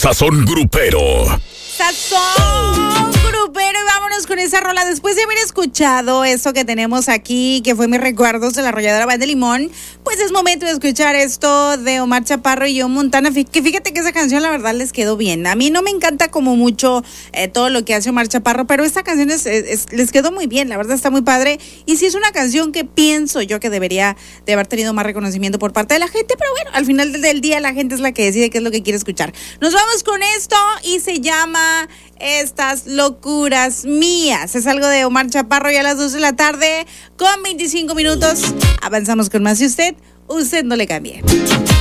Sazón Grupero. Sazón Grupero, y vámonos con esa rola. Después de haber escuchado esto que tenemos aquí, que fue mis recuerdos de la arrolladora Val de Limón, pues es momento de escuchar esto de Omar Chaparro y Joe Montana. Que fíjate que esa canción la verdad les quedó bien. A mí no me encanta como mucho todo lo que hace Omar Chaparro, pero esta canción les quedó muy bien, la verdad está muy padre. Y sí es una canción que pienso yo que debería de haber tenido más reconocimiento por parte de la gente, pero bueno, al final del día la gente es la que decide qué es lo que quiere escuchar. Nos vamos con esto y se llama Estas locuras mías. Es algo de Omar Chaparro, y a las 2 de la tarde con 25 minutos avanzamos con más. Y usted no le cambie.